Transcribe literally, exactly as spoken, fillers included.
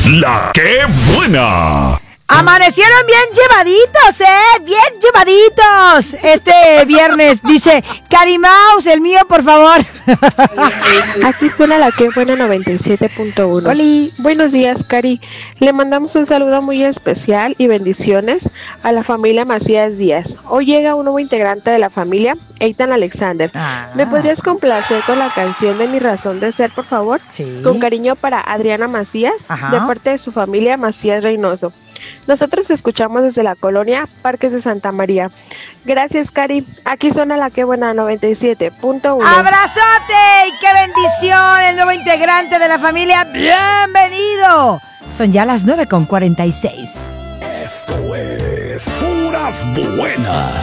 La que buena. Amanecieron bien llevaditos, ¿eh? Bien llevaditos. Este viernes dice, Cari Mouse, el mío, por favor. Aquí suena la que buena noventa y siete punto uno. Oli. Buenos días, Cari. Le mandamos un saludo muy especial y bendiciones a la familia Macías Díaz. Hoy llega un nuevo integrante de la familia, Eitan Alexander. Ah. ¿Me podrías complacer con la canción de Mi Razón de Ser, por favor? Sí. Con cariño para Adriana Macías, Ajá. de parte de su familia Macías Reynoso. Nosotros escuchamos desde la colonia Parques de Santa María. Gracias, Cari. Aquí suena la que buena noventa y siete punto uno. ¡Abrazote! ¡Y qué bendición! El nuevo integrante de la familia. ¡Bienvenido! Son ya las nueve con cuarenta y seis. Esto es Puras Buenas.